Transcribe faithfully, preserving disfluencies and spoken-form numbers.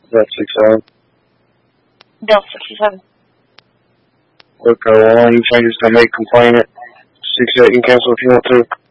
That's six seven. Delta sixty-seven. Look, uh, well, all you changes to make complaint it. six eight, you can cancel if you want to.